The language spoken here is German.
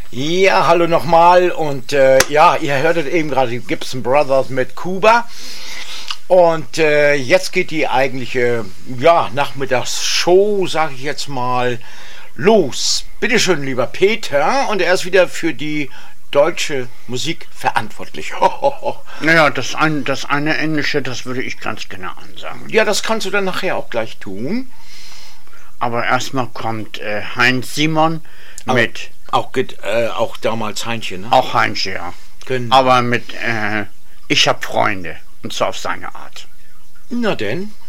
Ja, hallo nochmal und ja, ihr hörtet eben gerade die Gibson Brothers mit Kuba und jetzt geht die eigentliche, ja, Nachmittagsshow, sage ich jetzt mal, los. Bitte schön, lieber Peter, und er ist wieder für die deutsche Musik verantwortlich. Naja, das eine Englische, das würde ich ganz gerne ansagen. Ja, das kannst du dann nachher auch gleich tun. Aber erstmal kommt Heinz Simon mit... Auch damals Heinchen, ne? Auch Heinz, ja. Genau. Aber mit Ich hab Freunde. Und zwar auf seine Art. Na denn.